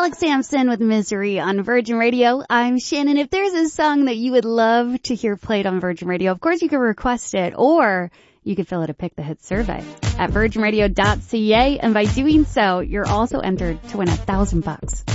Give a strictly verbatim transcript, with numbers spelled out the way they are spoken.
Alex Sampson with Misery on Virgin Radio. I'm Shannon. If there's a song that you would love to hear played on Virgin Radio, of course you can request it, or you could fill out a Pick the Hit survey at virgin radio dot c a, and by doing so, you're also entered to win a thousand bucks.